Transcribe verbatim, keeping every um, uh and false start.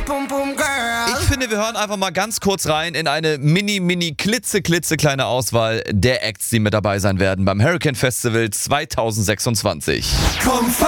Pum Pum Girl. Ich finde, wir hören einfach mal ganz kurz rein in eine mini, mini, klitze, klitze kleine Auswahl der Acts, die mit dabei sein werden beim Hurricane Festival zwanzig sechsundzwanzig. Komm,